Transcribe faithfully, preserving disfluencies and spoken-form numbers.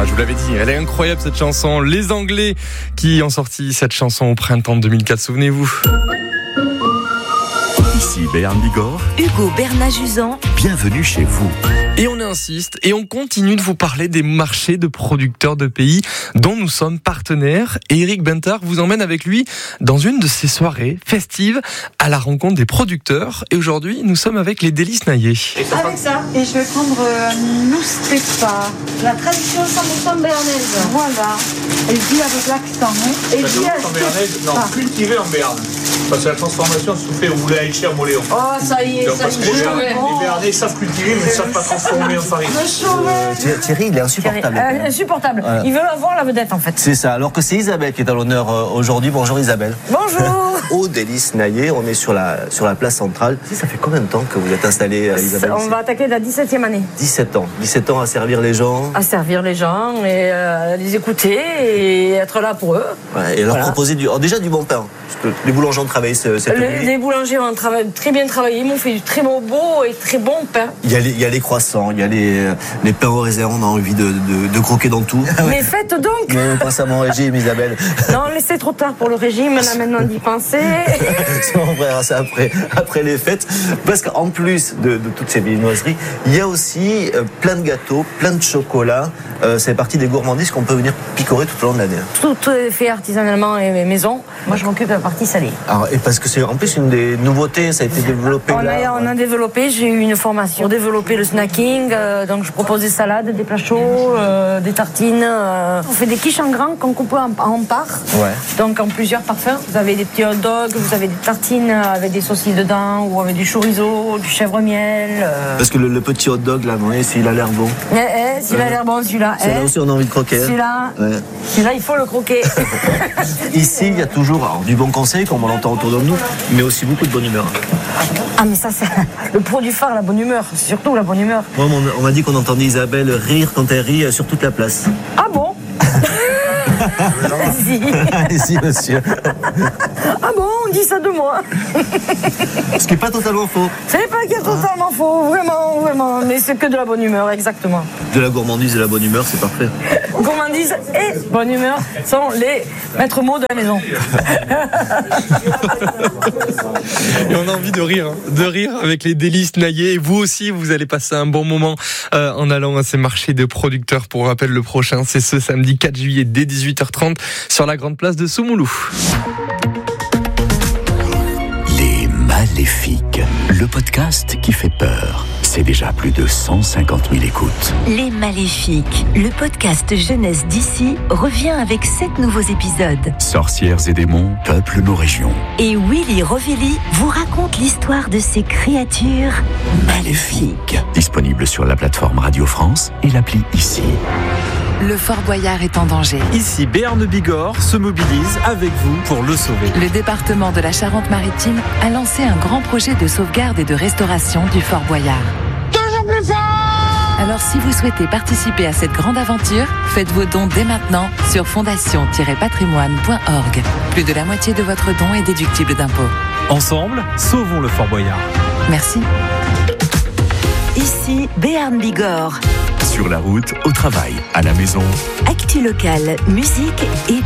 Bah, je vous l'avais dit, elle est incroyable cette chanson. Les Anglais qui ont sorti cette chanson au printemps deux mille quatre, souvenez-vous. Ici Béarn Bigorre, Hugo Bernat-Juzan, bienvenue chez vous. Et on insiste et on continue de vous parler des marchés de producteurs de pays dont nous sommes partenaires. Et Eric Bentard vous emmène avec lui dans une de ces soirées festives à la rencontre des producteurs. Et aujourd'hui, nous sommes avec les Délices Naillé. Avec ça, et je vais prendre euh, l'oustrepa, la tradition cent pour cent béarnaise. Voilà, elle dit avec l'accent. Hein. Et La dit en béarnaise, non, ah. cultivée en Béarn. Parce que la transformation se fait au moulin à Elcher Moléon. Oh, ça y est, Donc, ça parce y que est. les Béarnais, Oh. les Béarnais savent cultiver, mais ne savent pas transformer en farine. Le Thierry, il est insupportable. Euh, insupportable. Voilà. Il veut avoir la vedette en fait. C'est ça, alors que c'est Isabelle qui est à l'honneur euh, aujourd'hui. Bonjour Isabelle. Bonjour. Au Délices Naillé, on est sur la, sur la place centrale. Ça fait combien de temps que vous êtes installée, euh, Isabelle? On va attaquer la dix-septième année. dix-sept ans. dix-sept ans à servir les gens. À servir les gens et euh, les écouter et être là pour eux. Ouais, et leur Voilà. proposer du, alors déjà du bon pain. Parce que les boulangers ont travaillé ce- cette Le- nuit. les boulangers ont trava- très bien travaillé, ils m'ont fait du très beau, beau et très bon pain. Il y, a les, il y a les croissants, il y a les, euh, les pains au raisin, on a envie de, de, de croquer dans tout. Mais faites donc. Mais on passe à mon régime, Isabelle. Non, laissez trop tard pour le régime, là maintenant d'y penser. Ça, on verra ça après, après les fêtes. Parce qu'en plus de, de toutes ces viennoiseries, il y a aussi euh, plein de gâteaux, plein de chocolats. Euh, c'est partie des gourmandises qu'on peut venir picorer tout au long de l'année. Tout est fait artisanalement et maison. Moi, je m'occupe de la partie salée. Alors, et parce que c'est en plus une des nouveautés, ça a été développé On là. a, on a développé, j'ai eu une formation pour développer le snacking. euh, donc, je propose des salades, des plats chauds, euh, des tartines. euh. On fait des quiches en grand qu'on coupe en, en parts. Ouais. Donc, en plusieurs parfums. Vous avez des petits hot dogs, vous avez des tartines avec des saucisses dedans, ou avec du chorizo, du chèvre-miel. euh. Parce que le, le petit hot dog là, non, s'il a l'air bon. Eh, eh, celui-là a l'air bon, celui-là. C'est là eh. aussi on a envie de croquer. hein. Celui-là, Ouais. celui-là, il faut le croquer. Ici, il y a toujours alors, du bon conseil, comme on l'entend autour de nous, mais aussi beaucoup de bonne humeur. Ah, mais ça, c'est le produit phare, la bonne humeur. Surtout la bonne humeur. Moi, on- on m'a dit qu'on entendait Isabelle rire quand elle rit euh, sur toute la place. Ah bon? Si. Allez-y, monsieur. Ah bon, on dit ça de moi. Ce qui n'est pas totalement faux. C'est pas qu'il est totalement faux, vraiment, vraiment. Mais c'est que de la bonne humeur, exactement. De la gourmandise et de la bonne humeur, c'est parfait. Gourmandise et bonne humeur sont les maîtres mots de la maison. Et on a envie de rire, hein, de rire avec les Délices Naillé. Et vous aussi, vous allez passer un bon moment euh, en allant à ces marchés de producteurs. Pour rappel, le prochain, c'est ce samedi quatre juillet dès dix-huit heures trente sur la grande place de Soumoulou. Les Maléfiques, le podcast qui fait peur. C'est déjà plus de cent cinquante mille écoutes. Les Maléfiques, le podcast jeunesse d'ici revient avec sept nouveaux épisodes. Sorcières et démons peuplent nos régions. Et Willy Rovelli vous raconte l'histoire de ces créatures Maléfiques. Disponible sur la plateforme Radio France et l'appli Ici. Le Fort Boyard est en danger. Ici, Béarn Bigorre se mobilise avec vous pour le sauver. Le département de la Charente-Maritime a lancé un grand projet de sauvegarde et de restauration du Fort Boyard. Alors si vous souhaitez participer à cette grande aventure, faites vos dons dès maintenant sur fondation tiret patrimoine point org. Plus de la moitié de votre don est déductible d'impôts. Ensemble, sauvons le Fort Boyard. Merci. Ici, Béarn Bigorre. Sur la route, au travail, à la maison. Actu locale, musique et